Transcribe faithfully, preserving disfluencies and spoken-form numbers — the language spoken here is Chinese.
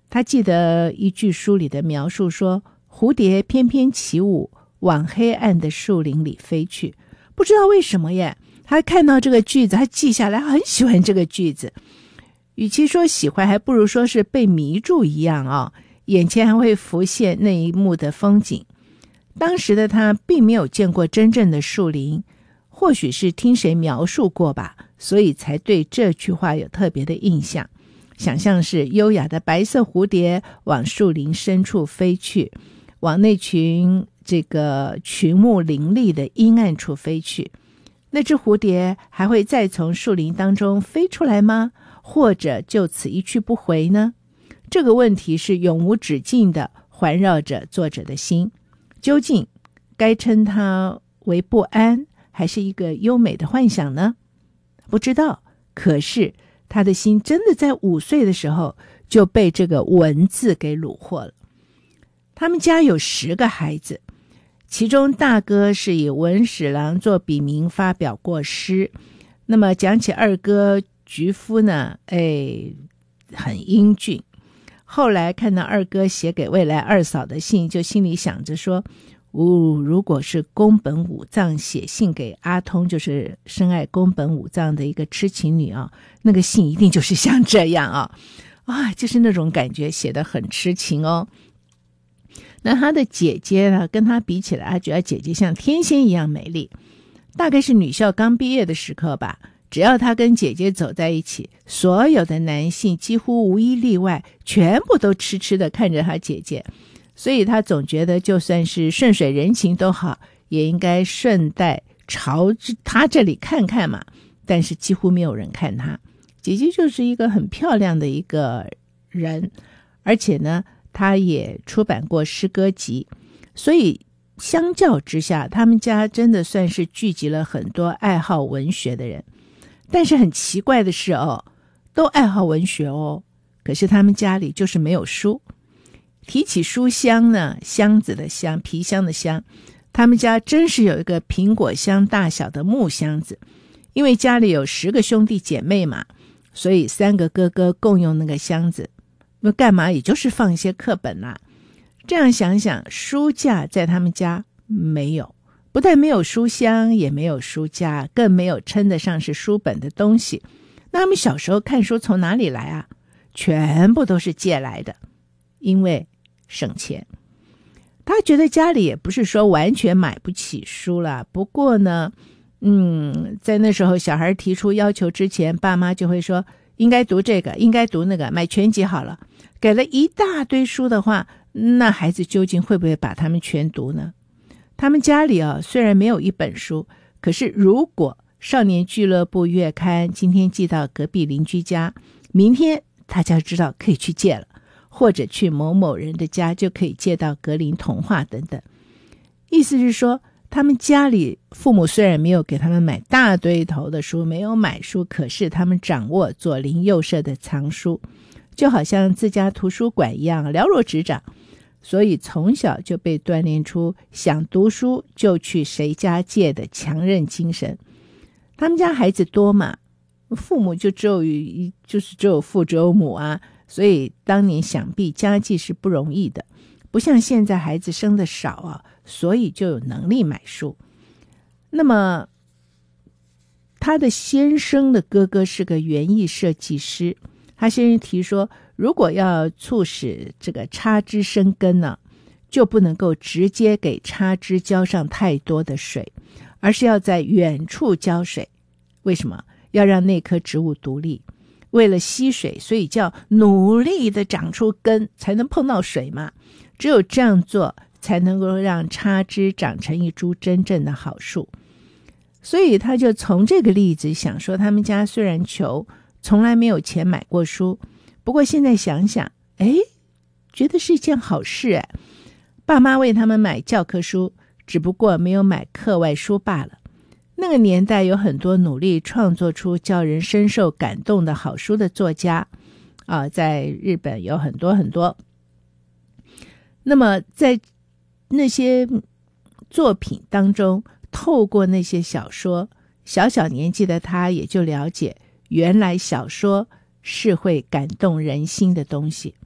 他记得一句书里的描述说，蝴蝶翩翩起舞，往黑暗的树林里飞去。不知道为什么耶，他看到这个句子，他记下来，很喜欢这个句子。与其说喜欢，还不如说是被迷住一样啊、哦！眼前还会浮现那一幕的风景。当时的他并没有见过真正的树林，或许是听谁描述过吧，所以才对这句话有特别的印象。想象是优雅的白色蝴蝶往树林深处飞去，往那群这个群木林立的阴暗处飞去。那只蝴蝶还会再从树林当中飞出来吗？或者就此一去不回呢？这个问题是永无止境的环绕着作者的心。究竟该称它为不安，还是一个优美的幻想呢？不知道。可是他的心真的在五岁的时候就被这个文字给虏获了。他们家有十个孩子，其中大哥是以文史郎做笔名发表过诗。那么讲起二哥菊夫呢，哎，很英俊。后来看到二哥写给未来二嫂的信，就心里想着说，哦，如果是宫本武藏写信给阿通，就是深爱宫本武藏的一个痴情女啊，那个信一定就是像这样啊，啊，就是那种感觉，写得很痴情哦。那他的姐姐呢，跟他比起来，他觉得姐姐像天仙一样美丽。大概是女校刚毕业的时刻吧，只要他跟姐姐走在一起，所有的男性几乎无一例外，全部都痴痴地看着他姐姐。所以他总觉得就算是顺水人情都好，也应该顺带朝他这里看看嘛。但是几乎没有人看他。姐姐就是一个很漂亮的一个人，而且呢，她也出版过诗歌集，所以相较之下，他们家真的算是聚集了很多爱好文学的人。但是很奇怪的是哦，都爱好文学哦，可是他们家里就是没有书。提起书箱呢，箱子的箱，皮箱的箱，他们家真是有一个苹果箱大小的木箱子。因为家里有十个兄弟姐妹嘛，所以三个哥哥共用那个箱子。那干嘛？也就是放一些课本啦、啊。这样想想，书架在他们家没有，不但没有书箱，也没有书架，更没有称得上是书本的东西。那他们小时候看书从哪里来啊？全部都是借来的，因为省钱。他觉得家里也不是说完全买不起书了，不过呢，嗯，在那时候小孩提出要求之前，爸妈就会说应该读这个，应该读那个，买全集好了。给了一大堆书的话，那孩子究竟会不会把他们全读呢？他们家里啊，虽然没有一本书，可是如果少年俱乐部月刊今天寄到隔壁邻居家，明天大家知道可以去借了，或者去某某人的家就可以借到格林童话等等。意思是说，他们家里父母虽然没有给他们买大堆头的书，没有买书，可是他们掌握左邻右舍的藏书，就好像自家图书馆一样了若指掌。所以从小就被锻炼出想读书就去谁家借的强韧精神。他们家孩子多嘛，父母就只有就是只有父只有母啊，所以当年想必家计是不容易的，不像现在孩子生的少啊，所以就有能力买书。那么他的先生的哥哥是个园艺设计师，他先生提说，如果要促使这个插枝生根呢，就不能够直接给插枝浇上太多的水，而是要在远处浇水。为什么？要让那棵植物独立，为了吸水，所以叫努力的长出根，才能碰到水嘛。只有这样做，才能够让插枝长成一株真正的好树。所以他就从这个例子想说，他们家虽然穷，从来没有钱买过书，不过现在想想，哎，觉得是一件好事哎。爸妈为他们买教科书，只不过没有买课外书罢了。那个年代有很多努力创作出叫人深受感动的好书的作家啊，在日本有很多很多。那么在那些作品当中，透过那些小说，小小年纪的他也就了解，原来小说是会感动人心的东西。